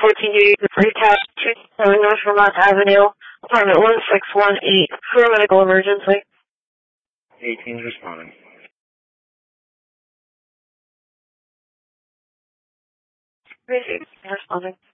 1480 Freetown, 27 North Vermont Avenue, apartment 1618, for a medical emergency. 18 is responding. Responding.